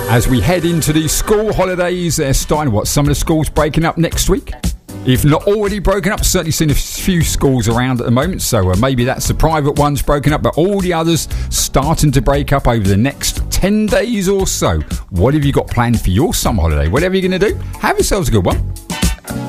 As we head into the school holidays, they're starting, some of the schools breaking up next week? If not already broken up, certainly seen a few schools around at the moment, so maybe that's the private ones broken up, but all the others starting to break up over the next 10 days or so. What have you got planned for your summer holiday? Whatever you're going to do, have yourselves a good one.